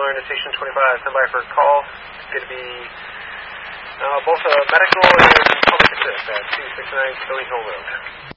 caller into Station 25. Stand by for a call. It's going to be both medical and public assist at 269 Billy Hill Road.